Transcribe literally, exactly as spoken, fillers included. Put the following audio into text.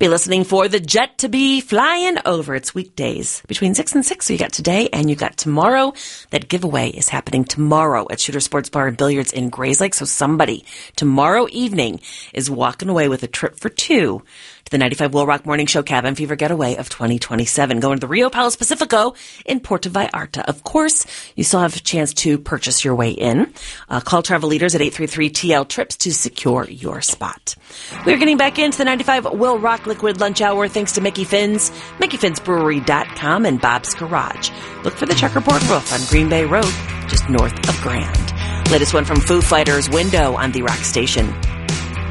Be listening for the jet to be flying over. It's weekdays between six and six. So you got today and you got tomorrow. That giveaway is happening tomorrow at Shooter Sports Bar and Billiards in Grayslake. So somebody tomorrow evening is walking away with a trip for two to the ninety-five Will Rock Morning Show Cabin Fever Getaway of twenty twenty-seven. Going to the Rio Palace Pacifico in Puerto Vallarta. Of course, you still have a chance to purchase your way in. Uh, call Travel Leaders at eight three three T L Trips to secure your spot. We're getting back into the ninety-five Will Rock Liquid Lunch Hour thanks to Mickey Finn's, Mickey Finns Brewery dot com, and Bob's Garage. Look for the checkerboard roof on Green Bay Road, just north of Grand. Latest one from Foo Fighters, Window on the Rock Station.